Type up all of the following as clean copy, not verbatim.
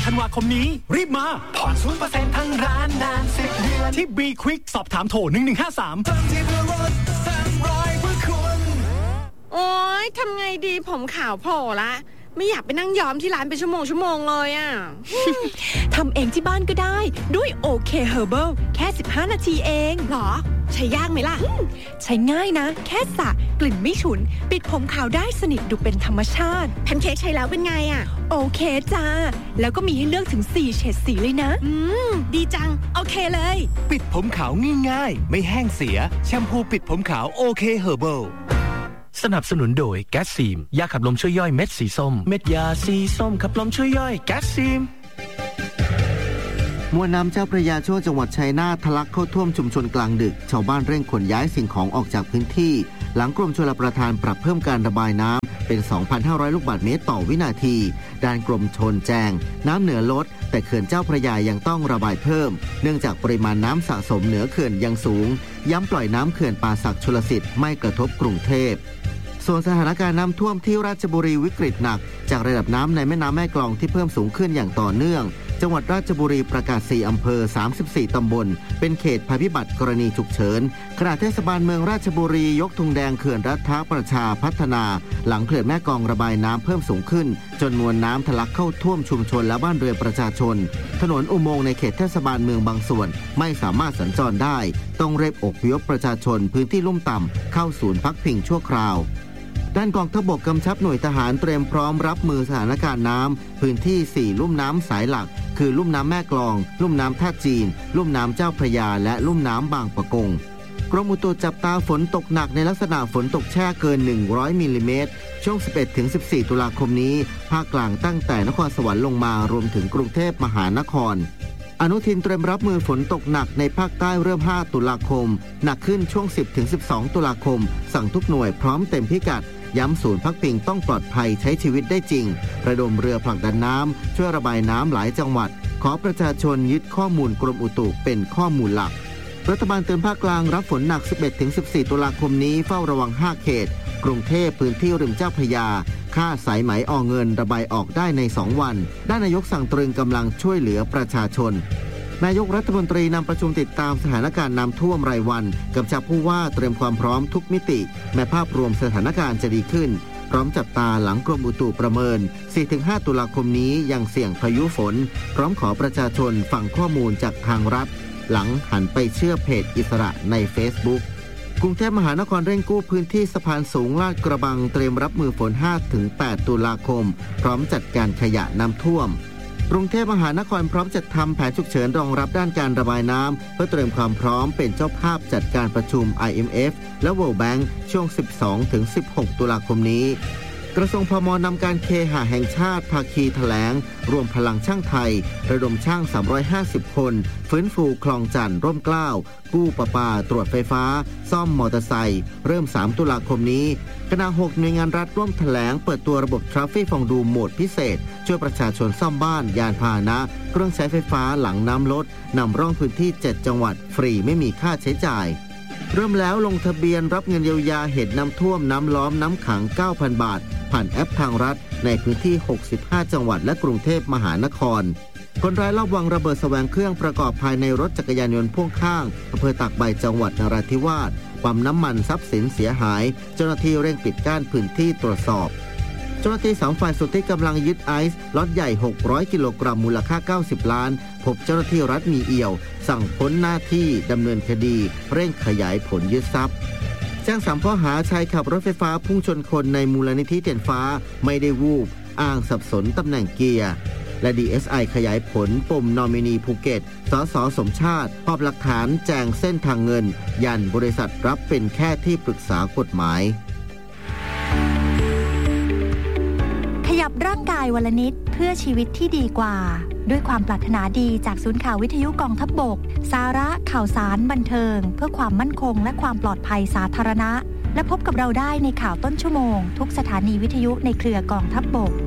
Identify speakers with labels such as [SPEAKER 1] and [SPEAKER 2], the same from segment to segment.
[SPEAKER 1] ธันวาคมนี้รีบมาผ่อน 0% ทั้งร้านนาน10 เดือนที่ B Quick สอบถามโทร1153เติมที่เพื่อลด300เพื่อคุณ
[SPEAKER 2] โอ๊ยทำไงดีผมขาวโผล่ละไม่อยากไปนั่งย้อมที่ร้านเป็นชั่วโมงเลยอ่ะ
[SPEAKER 3] ทำเองที่บ้านก็ได้ด้วย OK Herbal แค่15 นาทีเอง
[SPEAKER 2] หรอใช้ยากไหมล่ะ
[SPEAKER 3] ใช้ง่ายนะแค่สระกลิ่นไม่ฉุนปิดผมขาวได้สนิทดูเป็นธรรมชาติ
[SPEAKER 2] แพนเค้กใช้แล้วเป็นไงอ่ะ
[SPEAKER 3] โอเคจ้าแล้วก็มีให้เลือกถึง4เฉดสีเลยนะ
[SPEAKER 2] ดีจังโอเคเลย
[SPEAKER 1] ปิดผมขาวง่ายๆไม่แห้งเสียแชมพูปิดผมขาว OK Herbalสนับสนุนโดยแก๊สซีมยาขับลมช่วยย่อยเม็ดสีส้มเม็ดยาสีส้มขับลมช่วยย่อยแก๊สซีม
[SPEAKER 4] มวลน้ำเจ้าพระยาช่วงจังหวัดชัยนาททะลักเข้าท่วมชุมชนกลางดึกชาวบ้านเร่งขนย้ายสิ่งของออกจากพื้นที่หลังกรมชลประทานปรับเพิ่มการระบายน้ำเป็น 2,500 ลูกบาศก์เมตรต่อวินาทีด้านกรมชลแจ้งน้ำเหนือลดแต่เขื่อนเจ้าพระยายังต้องระบายเพิ่มเนื่องจากปริมาณน้ำสะสมเหนือเขื่อนยังสูงย้ำปล่อยน้ำเขื่อนป่าสักชลสิทธิ์ไม่กระทบกรุงเทพส่วนสถานการณ์น้ำท่วมที่ราชบุรีวิกฤตหนักจากระดับน้ำในแม่น้ำแม่กลองที่เพิ่มสูงขึ้นอย่างต่อเนื่องจังหวัดราชบุรีประกาศ4อำเภอ34ตำบลเป็นเขตภัยพิบัติกรณีฉุกเฉินขณะเทศบาลเมืองราชบุรียกธงแดงเขื่อนรัฐประชาพัฒนาหลังเขื่อนแม่กลองระบายน้ำเพิ่มสูงขึ้นจนมวลน้ำทะลักเข้าท่วมชุมชนและบ้านเรือนประชาชนถนนอุโมงค์ในเขตเทศบาลเมืองบางส่วนไม่สามารถสัญจรได้ต้องเร่งอพยพประชาชนพื้นที่ลุ่มต่ำเข้าศูนย์พักพิงชั่วคราวด้านกองทัพบกกำชับหน่วยทหารเตรียมพร้อมรับมือสถานการณ์น้ำพื้นที่4ลุ่มน้ำสายหลักคือลุ่มน้ำแม่กลองลุ่มน้ำท่าจีนลุ่มน้ำเจ้าพระยาและลุ่มน้ำบางปะกงกรมอุตุจับตาฝนตกหนักในลักษณะฝนตกแช่เกิน100มิลลิเมตรช่วง 11-14 ตุลาคมนี้ภาคกลางตั้งแต่นครสวรรค์ลงมารวมถึงกรุงเทพมหานครอนุทินเตรียมรับมือฝนตกหนักในภาคใต้เริ่ม5ตุลาคมหนักขึ้นช่วง 10-12 ตุลาคมสั่งทุกหน่วยพร้อมเต็มพิกัดย้ำศูนย์พักพิงต้องปลอดภัยใช้ชีวิตได้จริงระดมเรือผลักดันน้ำช่วยระบายน้ำหลายจังหวัดขอประชาชนยึดข้อมูลกรมอุตุเป็นข้อมูลหลักรัฐบาลเตือนภาคกลางรับฝนหนัก 11-14 ตุลาคมนี้เฝ้าระวัง5เขตกรุงเทพพื้นที่ริมเจ้าพระยาค่าสายไหมอเงินระบายออกได้ใน2วันด้านนายกสั่งตรึงกำลังช่วยเหลือประชาชนนายกรัฐมนตรีนำประชุมติดตามสถานการณ์น้ำท่วมรายวันกำชับผู้ว่าเตรียมความพร้อมทุกมิติแม้ภาพรวมสถานการณ์จะดีขึ้นพร้อมจับตาหลังกรมอุตุประเมิน 4-5 ตุลาคมนี้ยังเสี่ยงพายุฝนพร้อมขอประชาชนฟังข้อมูลจากทางรัฐหลังหันไปเชื่อเพจอิสระใน Facebook กรุงเทพมหานครเร่งกู้พื้นที่สะพานสูงลาดกระบังเตรียมรับมือฝน 5-8 ตุลาคมพร้อมจัดการขยะน้ำท่วมกรุงเทพมหานครพร้อมจัดทำแผนฉุกเฉินรองรับด้านการระบายน้ำเพื่อเตรียมความพร้อมเป็นเจ้าภาพจัดการประชุม IMF และ World Bank ช่วง 12-16 ตุลาคมนี้กระทรวงพม.นำการเคหะแห่งชาติภาคีแถลงรวมพลังช่างไทยระดมช่าง350คนฟื้นฟูคลองจันทร์ร่มเกล้ากู้ประปาตรวจไฟฟ้าซ่อมมอเตอร์ไซค์เริ่ม3ตุลาคมนี้คณะ6หน่วยงานรัฐร่วมแถลงเปิดตัวระบบ Traffic ฟองดูโหมดพิเศษช่วยประชาชนซ่อมบ้านยานพาหนะเครื่องใช้ไฟฟ้าหลังน้ำลดนำร่องพื้นที่7จังหวัดฟรีไม่มีค่าใช้จ่ายเริ่มแล้วลงทะเบียนรับเงินเยียวยาเหตุน้ำท่วมน้ำล้อมน้ำขัง 9,000 บาทผ่านแอปทางรัฐในพื้นที่65จังหวัดและกรุงเทพมหานครคนร้ายลอบวางระเบิดแสวงเครื่องประกอบภายในรถจักรยานยนต์พ่วงข้างอำเภอตากใบจังหวัดนราธิวาสปั๊มน้ำมันทรัพย์สินเสียหายเจ้าหน้าที่เร่งปิดกั้นพื้นที่ตรวจสอบเจ้าหน้าที่2ฝ่ายสุดที่กำลังยึดไอซ์ล็อตใหญ่600กิโลกรัมมูลค่า90ล้านพบเจ้าหน้าที่รัฐมีเอี่ยวสั่งพ้นหน้าที่ดำเนินคดีเร่งขยายผลยึดทรัพย์แจ้ง3ข้อหาชายขับรถไฟฟ้าพุ่งชนคนในมูลนิธิเทียนฟ้าไม่ได้วูบอ้างสับสนตำแหน่งเกียร์และ DSI ขยายผลปมนอมินีภูเก็ตสส.สมชาติหอบหลักฐานแจงเส้นทางเงินยันบริษัทรับเป็นแค่ที่ปรึกษากฎหมาย
[SPEAKER 3] ขยับร่างกายวันละนิดเพื่อชีวิตที่ดีกว่าด้วยความปรารถนาดีจากศูนย์ข่าววิทยุกองทัพบกสาระข่าวสารบันเทิงเพื่อความมั่นคงและความปลอดภัยสาธารณะและพบกับเราได้ในข่าวต้นชั่วโมงทุกสถานีวิทยุในเครือกองทัพบก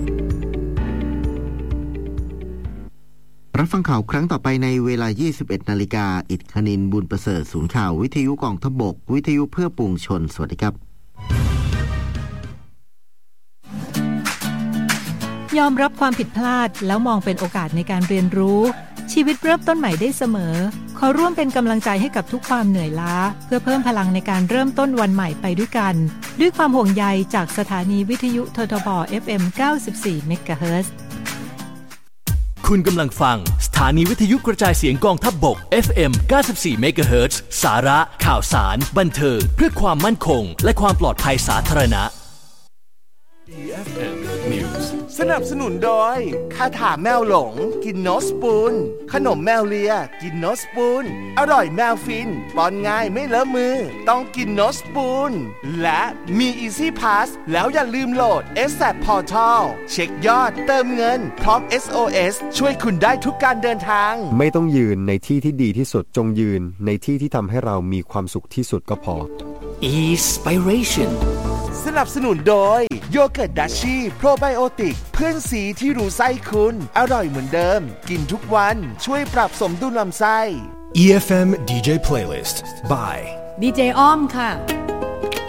[SPEAKER 4] รับฟังข่าวครั้งต่อไปในเวลา 21 นาฬิกาอิฐคณินทร์บุญประเสริฐศูนย์ข่าววิทยุกองทัพบกวิทยุเพื่อปวงชนสวัสดีครับ
[SPEAKER 5] ยอมรับความผิดพลาดแล้วมองเป็นโอกาสในการเรียนรู้ชีวิตเริ่มต้นใหม่ได้เสมอขอร่วมเป็นกำลังใจให้กับทุกความเหนื่อยล้าเพื่อเพิ่มพลังในการเริ่มต้นวันใหม่ไปด้วยกันด้วยความห่วงใยจากสถานีวิทยุททบ FM 94 เมกะเฮิรตซ์
[SPEAKER 1] คุณกำลังฟังสถานีวิทยุกระจายเสียงกองทัพบก FM 94 เมกะเฮิรตซ์สาระข่าวสารบันเทิงเพื่อความมั่นคงและความปลอดภัยสาธารณะ
[SPEAKER 6] EFM News
[SPEAKER 7] สนับสนุนโดยคาถาแมวหลงกินโนสปูนขนมแมวเลียกินโนสปูนอร่อยแมวฟินป้อนง่ายไม่เลอะมือต้องกินโนสปูนและมี Easy Pass แล้วอย่าลืมโหลด ASAP Portal เช็คยอดเติมเงินพร้อม SOS ช่วยคุณได้ทุกการเดินทาง
[SPEAKER 8] ไม่ต้องยืนในที่ที่ดีที่สุดจงยืนในที่ที่ทำให้เรามีความสุขที่สุดก็พอ
[SPEAKER 1] Inspiration
[SPEAKER 7] สนับสนุนโดยโยเกิร์ตดัชชี่โปรไบโอติกเพื่อนสีที่รู้ไส้คุณอร่อยเหมือนเดิมกินทุกวันช่วยปรับสมดุลลำไส้
[SPEAKER 6] EFM DJ Playlist by
[SPEAKER 5] DJ อ้อมค่ะ